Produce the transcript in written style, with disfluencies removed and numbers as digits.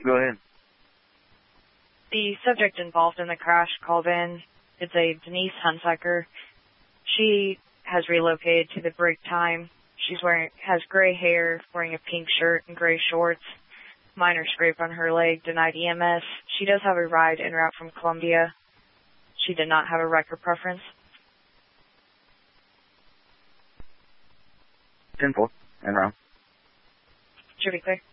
Go ahead. The subject involved in the crash called in. It's a Denise Hunsaker. She has relocated to the break time. Has gray hair, wearing a pink shirt and gray shorts. Minor scrape on her leg, denied EMS. She does have a ride en route from Columbia. She did not have a record preference. 10-4, en route. Should be clear.